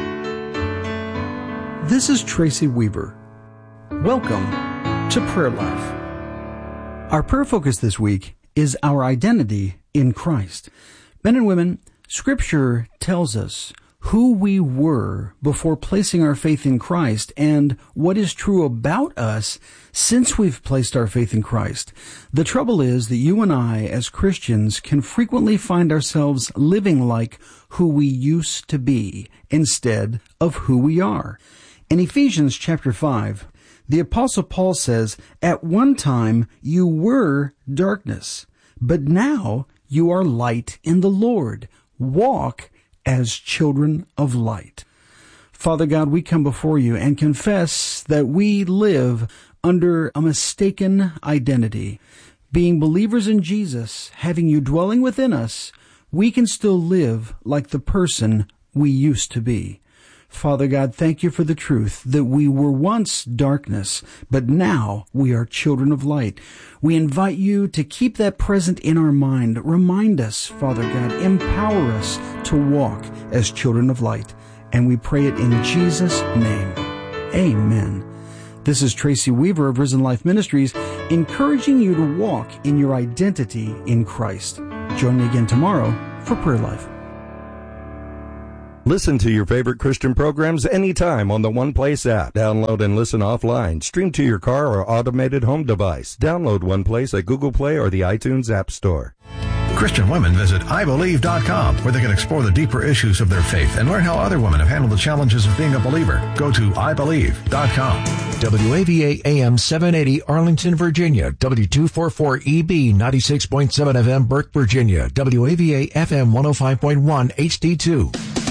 This is Tracy Weaver. Welcome to Prayer Life. Our prayer focus this week is our identity in Christ. Men and women, Scripture tells us who we were before placing our faith in Christ and what is true about us since we've placed our faith in Christ. The trouble is that you and I, as Christians, can frequently find ourselves living like who we used to be instead of who we are. In Ephesians chapter five, the Apostle Paul says, "At one time you were darkness, but now you are light in the Lord. Walk as children of light." Father God, we come before you and confess that we live under a mistaken identity. Being believers in Jesus, having you dwelling within us, we can still live like the person we used to be. Father God, thank you for the truth that we were once darkness, but now we are children of light. We invite you to keep that present in our mind. Remind us, Father God, empower us to walk as children of light. And we pray it in Jesus' name. Amen. This is Tracy Weaver of Risen Life Ministries, encouraging you to walk in your identity in Christ. Join me again tomorrow for Prayer Life.
Listen to your favorite Christian programs anytime on the One Place app. Download and listen offline. Stream to your car or automated home device. Download One Place at Google Play or the iTunes App Store.
Christian women visit I believe dot com, where they can explore the deeper issues of their faith and learn how other women have handled the challenges of being a believer. Go to I believe dot com.
W A V A A M seven eighty Arlington, Virginia. W two forty-four E B ninety-six point seven F M Burke, Virginia. W A V A F M one oh five point one H D two.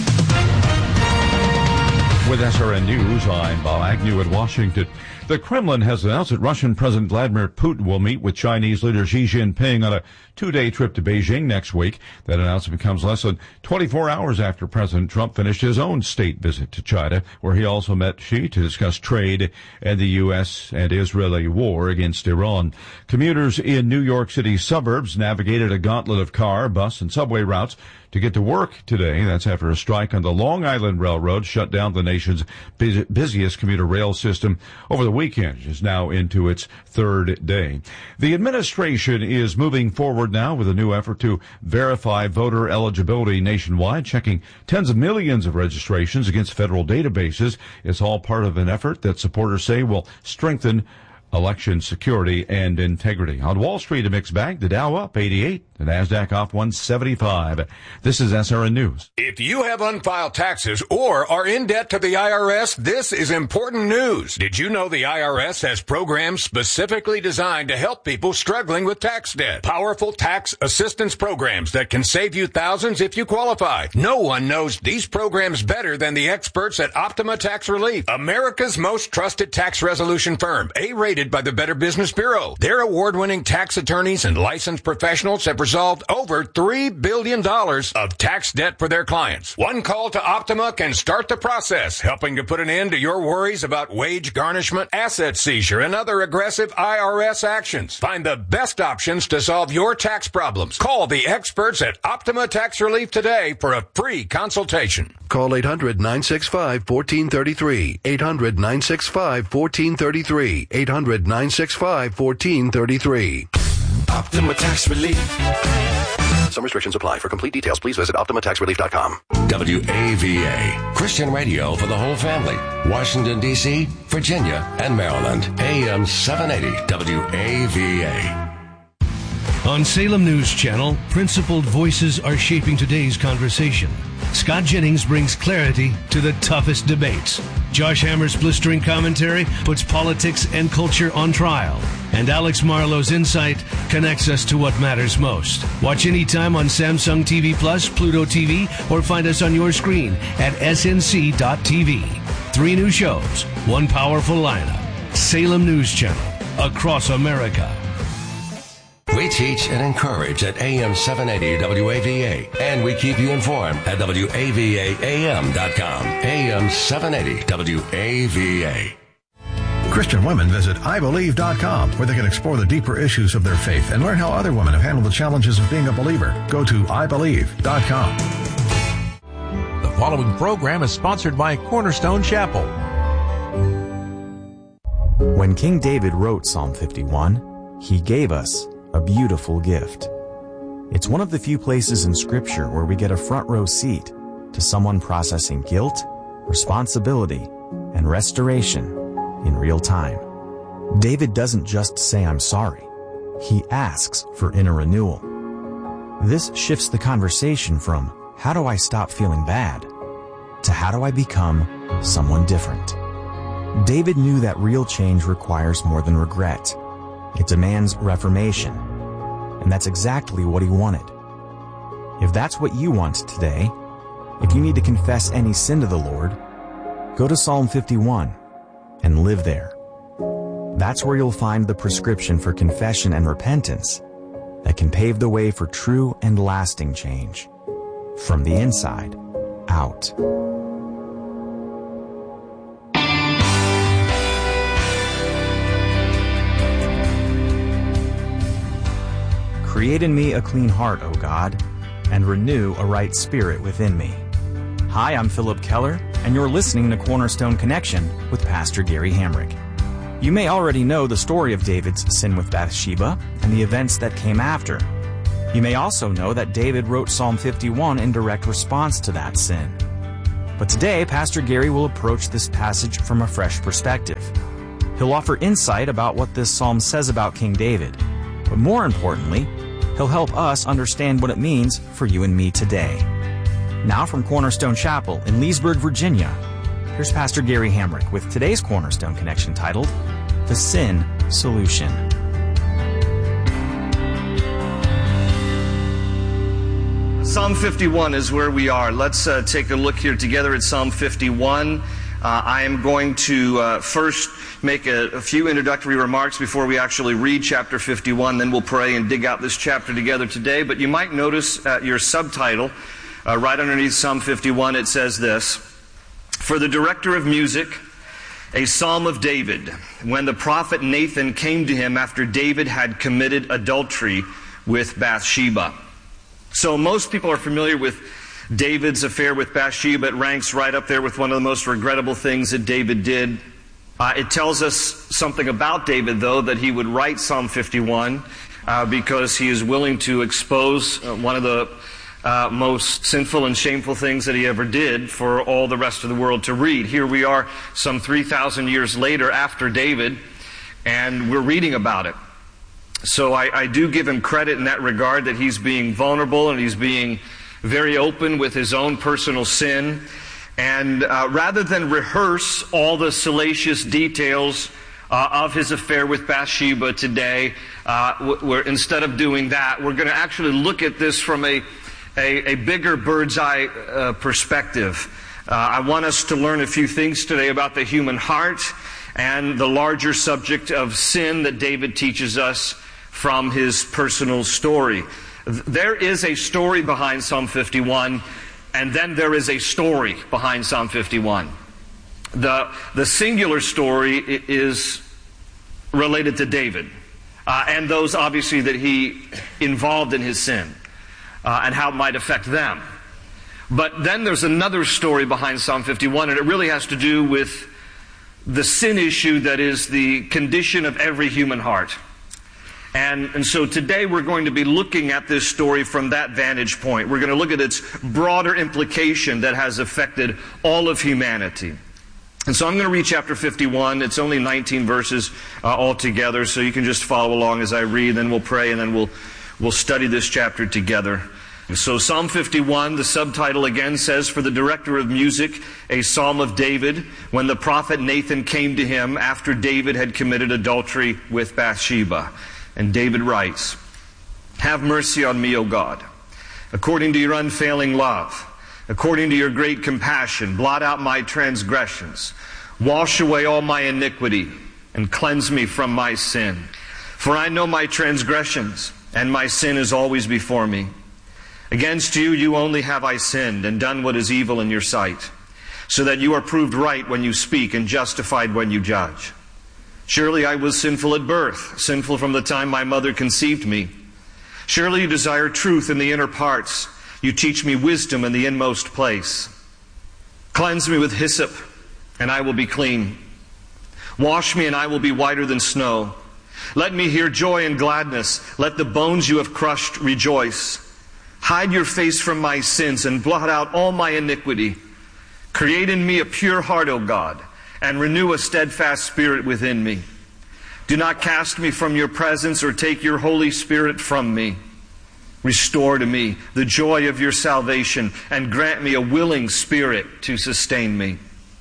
With S R N News, I'm Bob Agnew in Washington. The Kremlin has announced that Russian President Vladimir Putin will meet with Chinese leader Xi Jinping on a two-day trip to Beijing next week. That announcement comes less than twenty-four hours after President Trump finished his own state visit to China, where he also met Xi to discuss trade and the U S and Israeli war against Iran. Commuters in New York City suburbs navigated a gauntlet of car, bus, and subway routes to get to work today. That's after a strike on the Long Island Railroad shut down the nation's busiest commuter rail system over the weekend. It is now into its third day. The administration is moving forward now with a new effort to verify voter eligibility nationwide, checking tens of millions of registrations against federal databases. It's all part of an effort that supporters say will strengthen election security and integrity. On Wall Street, a mixed bag. The Dow up eighty-eight, the NASDAQ off one seventy-five. This is S R N News.
If you have unfiled taxes or are in debt to the I R S, this is important news. Did you know the I R S has programs specifically designed to help people struggling with tax debt? Powerful tax assistance programs that can save you thousands if you qualify. No one knows these programs better than the experts at Optima Tax Relief, America's most trusted tax resolution firm, A-rated by the Better Business Bureau. Their award-winning tax attorneys and licensed professionals have resolved over three billion dollars of tax debt for their clients. One call to Optima can start the process, helping to put an end to your worries about wage garnishment, asset seizure, and other aggressive I R S actions. Find the best options to solve your tax problems. Call the experts at Optima Tax Relief today for a free consultation.
Call eight hundred nine six five one four three three. eight hundred nine six five one four three three. eight hundred nine six five one four three three.
Optima Tax Relief. Some restrictions apply. For complete details, please visit optima tax relief dot com.
W A V A, Christian radio for the whole family. Washington, D C, Virginia, and Maryland. A M seven eighty W A V A.
On Salem News Channel, principled voices are shaping today's conversation. Scott Jennings brings clarity to the toughest debates. Josh Hammer's blistering commentary puts politics and culture on trial. And Alex Marlowe's insight connects us to what matters most. Watch anytime on Samsung T V Plus, Pluto T V, or find us on your screen at S N C dot T V. Three new shows, one powerful lineup. Salem News Channel, across America.
We teach and encourage at A M seven eighty W A V A, and we keep you informed at W A V A A M dot com. A M seven eighty W A V A.
Christian women visit I believe dot com, where they can explore the deeper issues of their faith and learn how other women have handled the challenges of being a believer. Go to I believe dot com.
The following program is sponsored by Cornerstone Chapel.
When King David wrote Psalm fifty-one, he gave us a beautiful gift. It's one of the few places in Scripture where we get a front row seat to someone processing guilt, responsibility, and restoration in real time. David doesn't just say, "I'm sorry." He asks for inner renewal. This shifts the conversation from, "How do I stop feeling bad?" to "How do I become someone different?" David knew that real change requires more than regret. It demands reformation. And that's exactly what he wanted. If that's what you want today, if you need to confess any sin to the Lord, go to Psalm fifty-one and live there. That's where you'll find the prescription for confession and repentance that can pave the way for true and lasting change, from the inside out. Create in me a clean heart, O God, and renew a right spirit within me. Hi, I'm Philip Keller, and you're listening to Cornerstone Connection with Pastor Gary Hamrick. You may already know the story of David's sin with Bathsheba and the events that came after. You may also know that David wrote Psalm fifty-one in direct response to that sin. But today, Pastor Gary will approach this passage from a fresh perspective. He'll offer insight about what this psalm says about King David. But more importantly, he'll help us understand what it means for you and me today. Now from Cornerstone Chapel in Leesburg, Virginia, here's Pastor Gary Hamrick with today's Cornerstone Connection titled, The Sin Solution.
Psalm fifty-one is where we are. Let's uh, take a look here together at Psalm fifty-one. Uh, I am going to uh, first make a, a few introductory remarks before we actually read chapter fifty-one. Then we'll pray and dig out this chapter together today. But you might notice uh, your subtitle, uh, right underneath Psalm fifty-one, it says this: For the director of music, a psalm of David, when the prophet Nathan came to him after David had committed adultery with Bathsheba. So most people are familiar with David's affair with Bathsheba. It ranks right up there with one of the most regrettable things that David did. Uh, it tells us something about David, though, that he would write Psalm fifty-one uh, because he is willing to expose uh, one of the uh, most sinful and shameful things that he ever did for all the rest of the world to read. Here we are some three thousand years later after David, and we're reading about it. So I, I do give him credit in that regard, that he's being vulnerable and he's being very open with his own personal sin. And uh, rather than rehearse all the salacious details uh, of his affair with Bathsheba today, uh, we're, instead of doing that, we're going to actually look at this from a, a, a bigger bird's eye uh, perspective. Uh, I want us to learn a few things today about the human heart and the larger subject of sin that David teaches us from his personal story. There is a story behind Psalm fifty-one, and then there is a story behind Psalm fifty-one. The, the singular story is related to David, uh, and those obviously that he involved in his sin, uh, and how it might affect them. But then there's another story behind Psalm fifty-one, and it really has to do with the sin issue that is the condition of every human heart. And, and so today we're going to be looking at this story from that vantage point. We're going to look at its broader implication that has affected all of humanity. And so I'm going to read chapter fifty-one. It's only nineteen verses uh, altogether, so you can just follow along as I read, then we'll pray, and then we'll, we'll study this chapter together. So Psalm fifty-one, the subtitle again says, For the director of music, a psalm of David, when the prophet Nathan came to him after David had committed adultery with Bathsheba. And David writes, Have mercy on me, O God, according to your unfailing love, according to your great compassion, blot out my transgressions, wash away all my iniquity, and cleanse me from my sin. For I know my transgressions, and my sin is always before me. Against you, you only have I sinned, and done what is evil in your sight, so that you are proved right when you speak, and justified when you judge. Surely I was sinful at birth, sinful from the time my mother conceived me. Surely you desire truth in the inner parts. You teach me wisdom in the inmost place. Cleanse me with hyssop, and I will be clean. Wash me, and I will be whiter than snow. Let me hear joy and gladness. Let the bones you have crushed rejoice. Hide your face from my sins, and blot out all my iniquity. Create in me a pure heart, O God, and renew a steadfast spirit within me. Do not cast me from your presence or take your Holy Spirit from me. Restore to me the joy of your salvation and grant me a willing spirit to sustain me.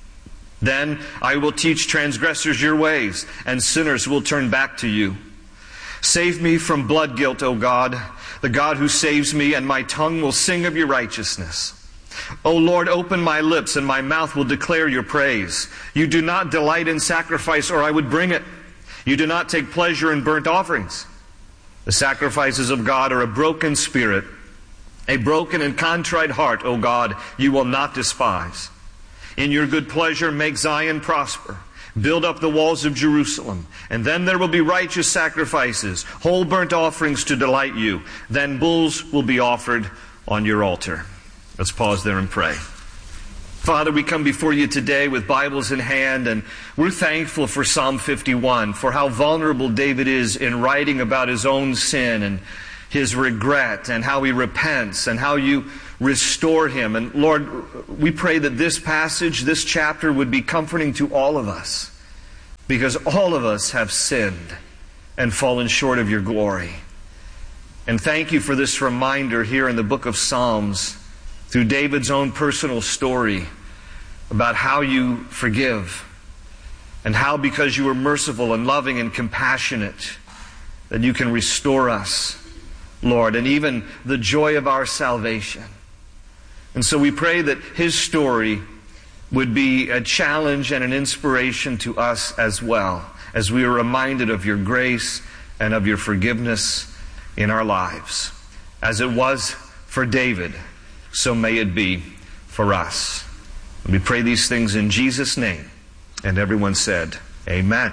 Then I will teach transgressors your ways, and sinners will turn back to you. Save me from blood guilt, O God, the God who saves me, and my tongue will sing of your righteousness. O Lord, open my lips, and my mouth will declare your praise. You do not delight in sacrifice, or I would bring it. You do not take pleasure in burnt offerings. The sacrifices of God are a broken spirit, a broken and contrite heart, O God, you will not despise. In your good pleasure make Zion prosper. Build up the walls of Jerusalem, and then there will be righteous sacrifices, whole burnt offerings to delight you. Then bulls will be offered on your altar. Let's pause there and pray. Father, we come before you today with Bibles in hand, and we're thankful for Psalm fifty-one, for how vulnerable David is in writing about his own sin and his regret, and how he repents, and how you restore him. And Lord, we pray that this passage, this chapter, would be comforting to all of us, because all of us have sinned and fallen short of your glory. And thank you for this reminder here in the book of Psalms, through David's own personal story, about how you forgive, and how, because you are merciful and loving and compassionate, that you can restore us, Lord, and even the joy of our salvation. And so we pray that his story would be a challenge and an inspiration to us as well, as we are reminded of your grace and of your forgiveness in our lives. As it was for David, so may it be for us. And we pray these things in Jesus' name. And everyone said, Amen.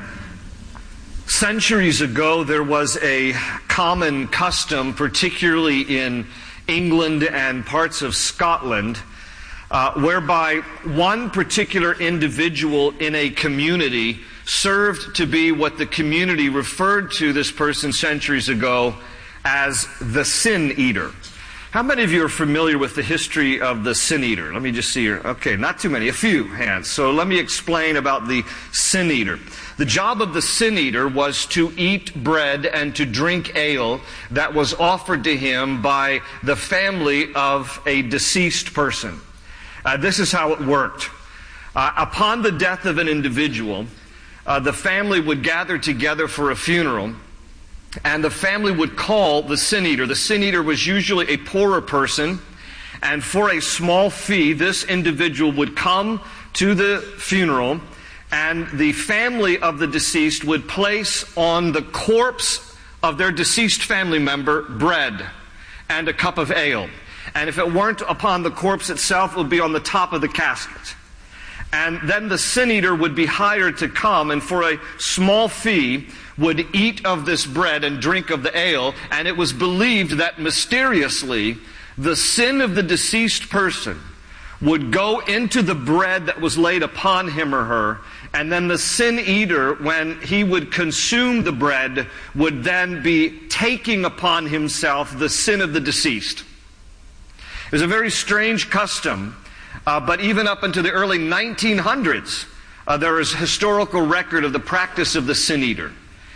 Centuries ago, there was a common custom, particularly in England and parts of Scotland, uh, whereby one particular individual in a community served to be what the community referred to this person centuries ago as the sin eater. How many of you are familiar with the history of the sin eater? Let me just see here. Okay, not too many, a few hands. So let me explain about the sin eater. The job of the sin eater was to eat bread and to drink ale that was offered to him by the family of a deceased person. Uh, this is how it worked. Uh, upon the death of an individual, uh, the family would gather together for a funeral, and the family would call the sin eater. The sin eater was usually a poorer person, and for a small fee, this individual would come to the funeral, and the family of the deceased would place on the corpse of their deceased family member bread and a cup of ale. And if it weren't upon the corpse itself, it would be on the top of the casket. And then the sin eater would be hired to come, and for a small fee would eat of this bread and drink of the ale. And it was believed that mysteriously the sin of the deceased person would go into the bread that was laid upon him or her, and then the sin eater, when he would consume the bread, would then be taking upon himself the sin of the deceased. It was a very strange custom, uh, but even up into the early nineteen hundreds, uh, there is historical record of the practice of the sin eater.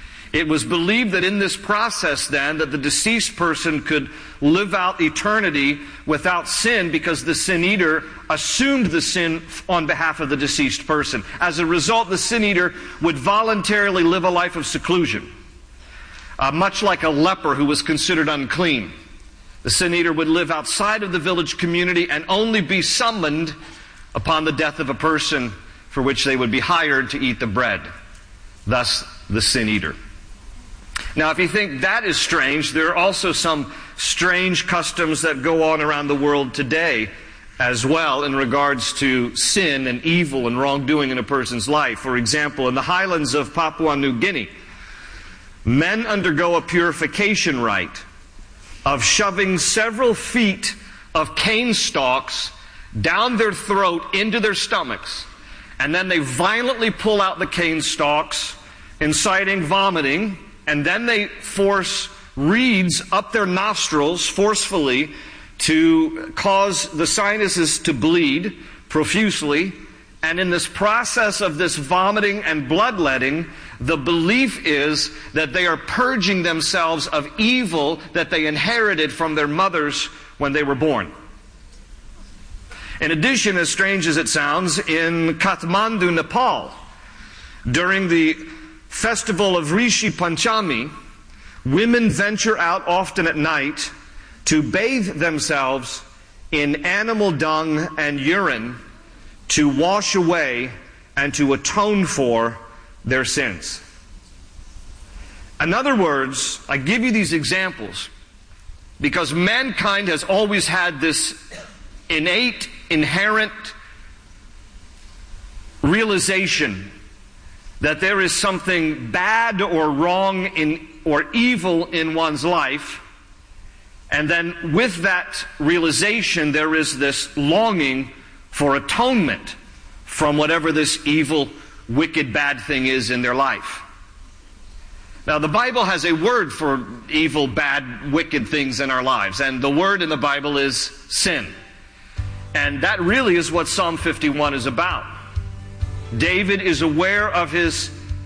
It was believed that in this process then, that the deceased person could live out eternity without sin, because the sin eater assumed the sin on behalf of the deceased person. As a result, the sin eater would voluntarily live a life of seclusion, uh, much like a leper who was considered unclean. The sin eater would live outside of the village community and only be summoned upon the death of a person for which they would be hired to eat the bread. Thus, the sin eater. Now, if you think that is strange, there are also some strange customs that go on around the world today as well in regards to sin and evil and wrongdoing in a person's life. For example, in the highlands of Papua New Guinea, men undergo a purification rite of shoving several feet of cane stalks down their throat into their stomachs, and then they violently pull out the cane stalks, inciting vomiting, and then they force reeds up their nostrils forcefully to cause the sinuses to bleed profusely. And in this process of this vomiting and bloodletting, the belief is that they are purging themselves of evil that they inherited from their mothers when they were born. In addition, as strange as it sounds, in Kathmandu, Nepal, during the festival of Rishi Panchami, women venture out often at night to bathe themselves in animal dung and urine to wash away and to atone for their sins. In other words, I give you these examples because mankind has always had this innate, inherent realization that there is something bad or wrong in, or evil in one's life, and then with that realization there is this longing for atonement from whatever this evil, wicked, bad thing is in their life. Now, the Bible has a word for evil, bad, wicked things in our lives, and the word in the Bible is sin. And that really is what Psalm fifty-one is about. David is aware of his